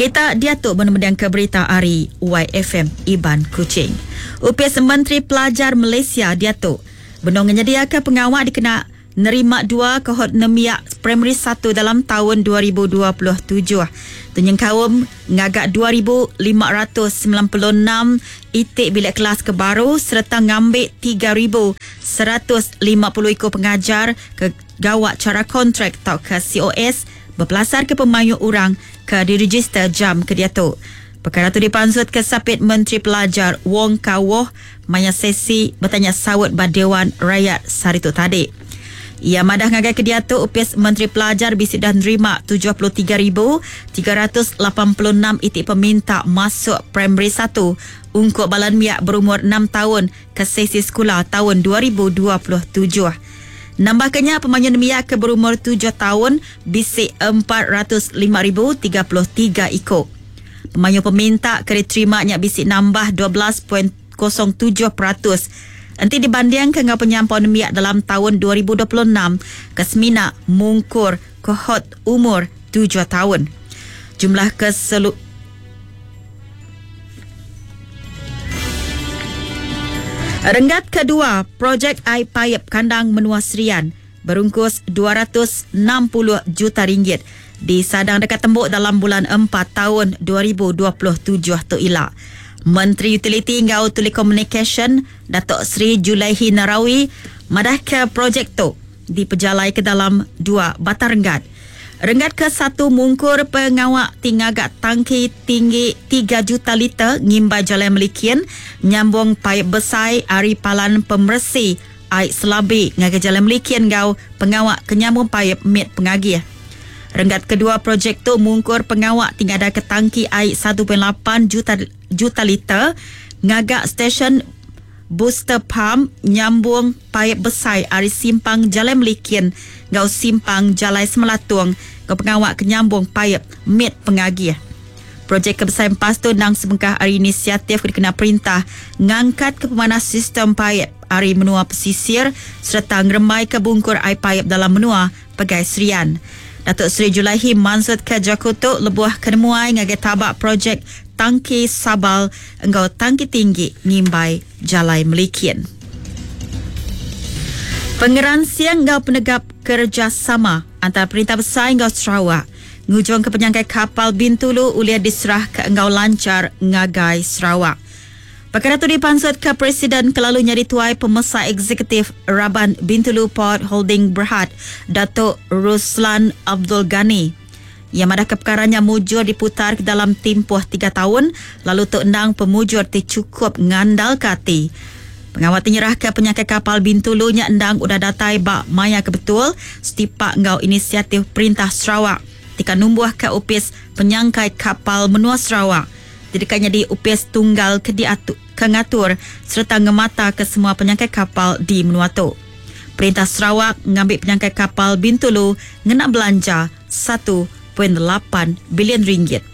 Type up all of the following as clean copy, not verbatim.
Kita diatuk menemudang ke berita hari YFM Iban Kuching. UPS Menteri Pelajar Malaysia diatuk benong menyediakan pengawal dikena nerima 2 kohort nemiak primary 1 dalam tahun 2027. Tunyeng kaum ngagak 2,596 itik bilik kelas ke baru serta ngambil 3,150 ikut pengajar ke gawat cara kontrak atau ke COS berpelasar ke pemayu orang ke diregister jam ke diatuk. Perkara itu dipansut ke Sapit Menteri Pelajar Wong Kawoh maya sesi bertanya sawut Dewan Rakyat Saritu tadi. Ia madah ngagai ke diatuk UPS Menteri Pelajar bisik dah nerima 73,386 itik peminta masuk primary 1 untuk balan miak berumur 6 tahun ke sesi sekolah tahun 2027. Nambahkannya pemanyun miak ke berumur 7 tahun bisik 405,033 ikut. Pemanyun peminta kena terimanya bisik nambah 12.07%. Nanti dibanding dengan penyampaian miak dalam tahun 2026 ke semina mungkur kohort umur 7 tahun. Jumlah Renggat kedua, projek air paip kandang menua Serian berungkus 260 juta ringgit disadang dekat tembuk dalam bulan 4 tahun 2027 tu ila. Menteri Utiliti Ngau Telekomunikasi Datuk Seri Julaihi Narawi madah ke projek tu diperjalai ke dalam 2 batang renggat. Renggat ke-1 mungkur pengawak tingagak tangki tinggi 3 juta liter ngimbai Jalan Melikian nyambung paip besai ari palan pembersih air selabi ngagai Jalan Melikian Ngau pengawak kenyambung paip mit pengagih. Renggat kedua projek tu mungkur pengawak tinggal ada ke tangki air 1.8 juta liter ngagak stesen booster pump nyambung paip besar ari simpang Jalan Melikian ngau simpang Jalai Semelatung ke pengawak kenyambung paip mit pengagih. Projek kebesaran pastu nang sebengkah ari inisiatif dikena perintah ngangkat ke pemanas sistem paip ari menua pesisir serta ngeremai ke bungkur air paip dalam menua Pegai Serian. Datuk Seri Julaihi mansut ke Jakutuk lebuah kenemuai ngagai tabak projek tangki Sabal engkau tangki tinggi ngimbai Jalai Melikian. Pengeran siang ngau penegap kerjasama antara Perintah Besar ngau Sarawak ngujung ke penyangkai kapal Bintulu uliah diserah ke engkau lancar ngagai Sarawak. Perkara itu dipansut ke Presiden kelalunya dituai Pemesar Eksekutif Raban Bintulu Port Holding Berhad, Datuk Ruslan Abdul Ghani. Yang madah ke perkaranya mujur diputar ke dalam tempoh 3 tahun, lalu Tok Endang pemujur cukup ngandal kati. Pengawal menyerah ke penyangkai kapal Bintulu nya Endang udah datai bak maya kebetul setipak ngau inisiatif Perintah Sarawak tika numbuh ke upis penyangkai kapal menua Sarawak. Didekatnya di UPS tunggal ke ngatur serta ngemata ke semua penyangkai kapal di menua tu. Perintah Sarawak mengambil penyangkai kapal Bintulu ngena belanja 1.8 bilion ringgit.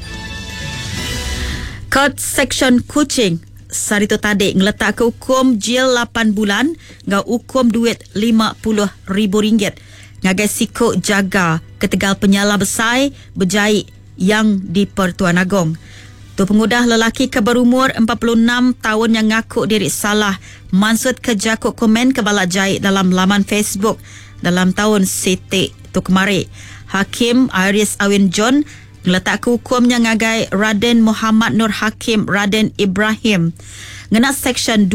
Kod Seksyen Kuching Saritu tadi ngeletak ke hukum jil 8 bulan ngau hukum duit RM50,000 ngagai sikuk jaga ketegal penyala besar berjaya yang di Pertuan Agong. Tu pengudah lelaki ke berumur 46 tahun yang ngaku diri salah mansut ke jakuk komen ke balak jahit dalam laman Facebook dalam tahun setik tu kemari. Hakim Iris Awin John ngeletak ke hukumnya ngagai Raden Muhammad Nur Hakim Raden Ibrahim ngena Seksyen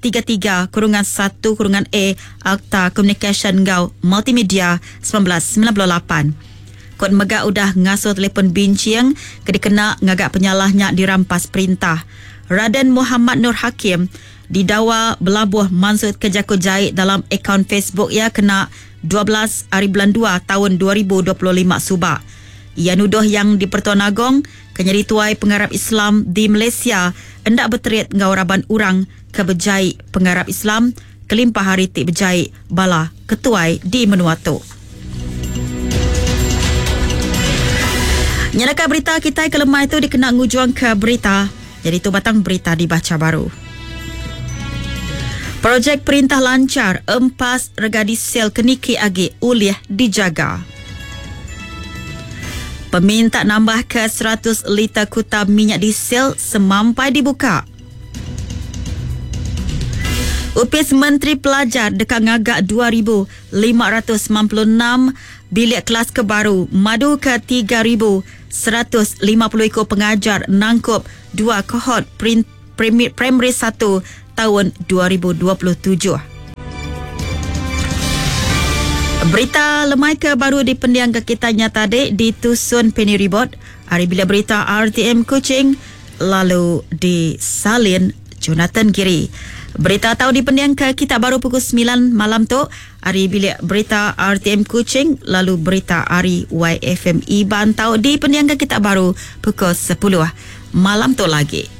233-1-A Akta Communication Ngau Multimedia 1998. Kod megak udah ngasuh telefon bincang kedikena ngagak penyalahnya dirampas perintah. Raden Muhammad Nur Hakim didakwa belabuh mansut ke jakut jahit dalam akaun Facebook ia kena 12 hari bulan 2 tahun 2025 subak. Ia nuduh yang di Pertuan Agong kenyari tuai pengarap Islam di Malaysia hendak berterit ngau raban urang ke bejai pengarap Islam kelimpah hari tik bejai bala ketuai di menua tu. Nyalakan berita kita ke lemah itu dikena ngujuang ke berita. Jadi itu batang berita dibaca baru. Projek perintah lancar empas regadi sel keniki agi uliah dijaga. Peminta nambah ke 100 liter kuta minyak diesel semampai dibuka. Upis Menteri Pelajar dekat ngagak 2,596 bilik kelas kebaru, madu ke 3,150 ekor pengajar nangkup 2 kohort Primary 1 tahun 2027. Berita lemai kebaru di pendiang kitanya tadi di Tusun Peniribot. Hari bila berita RTM Kuching, lalu di Salin Jonathan Giri. Berita tahu di pendiang kita baru pukul 9 malam tu. Hari bila berita RTM Kuching, lalu berita Ari YFM Iban tahu di pendiang kita baru pukul 10 malam tu lagi.